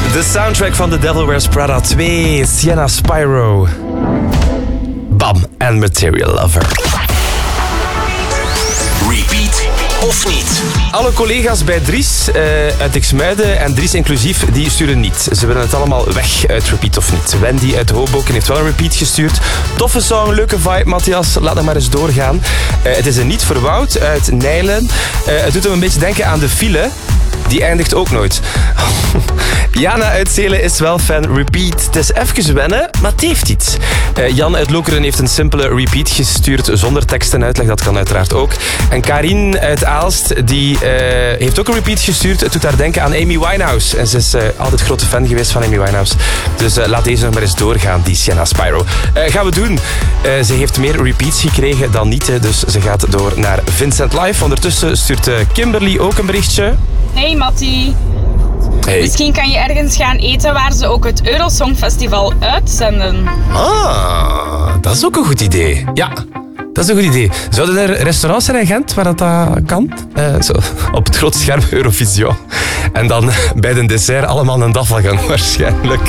De soundtrack van The Devil Wears Prada 2, Sienna Spyro. Bam en Material Lover. Repeat of niet? Alle collega's bij Dries uit Xmuiden en Dries inclusief, die sturen niet. Ze willen het allemaal weg uit Repeat of niet. Wendy uit Hoboken heeft wel een repeat gestuurd. Toffe song, leuke vibe, Matthias. Laat nog maar eens doorgaan. Het is een niet voor Wout uit Nijlen. Het doet hem een beetje denken aan de file. Die eindigt ook nooit. Jana uit Zelen is wel fan. Repeat. Het is even wennen, maar het heeft iets. Jan uit Lokeren heeft een simpele repeat gestuurd zonder tekst en uitleg. Dat kan uiteraard ook. En Karin uit Aalst die heeft ook een repeat gestuurd. Het doet haar denken aan Amy Winehouse. En ze is altijd grote fan geweest van Amy Winehouse. Dus laat deze nog maar eens doorgaan, die Sienna Spyro. Gaan we doen. Ze heeft meer repeats gekregen dan niet. Dus ze gaat door naar Vincent Live. Ondertussen stuurt Kimberly ook een berichtje. Hey Mattie. Hey. Misschien kan je ergens gaan eten waar ze ook het Eurosongfestival uitzenden. Ah, dat is ook een goed idee. Ja, dat is een goed idee. Zouden er restaurants zijn in Gent waar dat kan? Zo, op het grote scherm Eurovision. En dan bij de dessert allemaal een daffelgang waarschijnlijk.